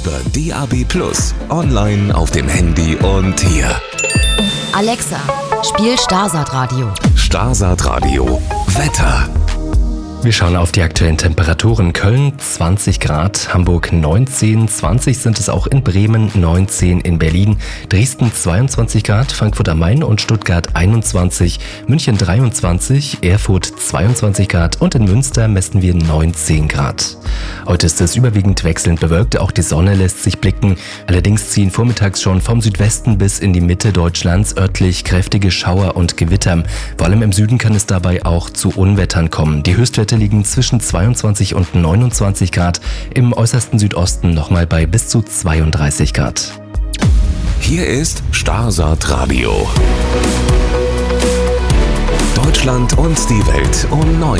über DAB+, online auf dem Handy und hier. Alexa, spiel Starsat-Radio. Starsat-Radio. Wetter. Wir schauen auf die aktuellen Temperaturen. Köln 20 Grad, Hamburg 19, 20 sind es auch in Bremen, 19 in Berlin, Dresden 22 Grad, Frankfurt am Main und Stuttgart 21, München 23, Erfurt 22 Grad und in Münster messen wir 19 Grad. Heute ist es überwiegend wechselnd bewölkt, auch die Sonne lässt sich blicken. Allerdings ziehen vormittags schon vom Südwesten bis in die Mitte Deutschlands örtlich kräftige Schauer und Gewitter. Vor allem im Süden kann es dabei auch zu Unwettern kommen. Die Höchstwerte liegen zwischen 22 und 29 Grad, im äußersten Südosten nochmal bei bis zu 32 Grad. Hier ist Starsat Radio. Deutschland und die Welt um 9.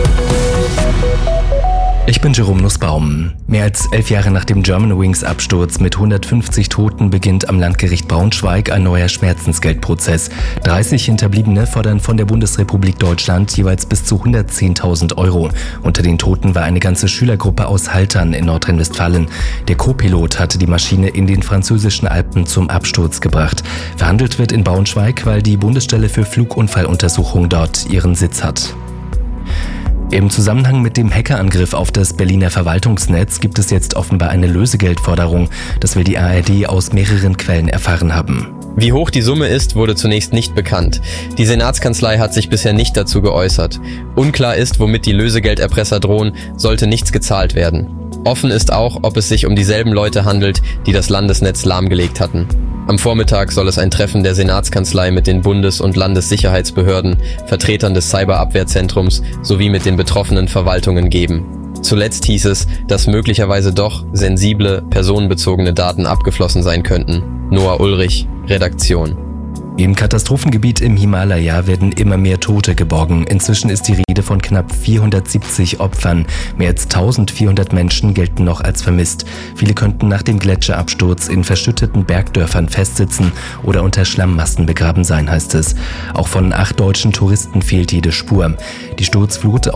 Ich bin Jerome Nussbaum. Mehr als 11 Jahre nach dem Germanwings-Absturz mit 150 Toten beginnt am Landgericht Braunschweig ein neuer Schmerzensgeldprozess. 30 Hinterbliebene fordern von der Bundesrepublik Deutschland jeweils bis zu 110.000 Euro. Unter den Toten war eine ganze Schülergruppe aus Haltern in Nordrhein-Westfalen. Der Co-Pilot hatte die Maschine in den französischen Alpen zum Absturz gebracht. Verhandelt wird in Braunschweig, weil die Bundesstelle für Flugunfalluntersuchung dort ihren Sitz hat. Im Zusammenhang mit dem Hackerangriff auf das Berliner Verwaltungsnetz gibt es jetzt offenbar eine Lösegeldforderung. Das will die ARD aus mehreren Quellen erfahren haben. Wie hoch die Summe ist, wurde zunächst nicht bekannt. Die Senatskanzlei hat sich bisher nicht dazu geäußert. Unklar ist, womit die Lösegelderpresser drohen, sollte nichts gezahlt werden. Offen ist auch, ob es sich um dieselben Leute handelt, die das Landesnetz lahmgelegt hatten. Am Vormittag soll es ein Treffen der Senatskanzlei mit den Bundes- und Landessicherheitsbehörden, Vertretern des Cyberabwehrzentrums sowie mit den betroffenen Verwaltungen geben. Zuletzt hieß es, dass möglicherweise doch sensible, personenbezogene Daten abgeflossen sein könnten. Noah Ulrich, Redaktion. Im Katastrophengebiet im Himalaya werden immer mehr Tote geborgen. Inzwischen ist die Rede von knapp 470 Opfern. Mehr als 1400 Menschen gelten noch als vermisst. Viele könnten nach dem Gletscherabsturz in verschütteten Bergdörfern festsitzen oder unter Schlammmassen begraben sein, heißt es. Auch von 8 deutschen Touristen fehlt jede Spur. Die Sturzflut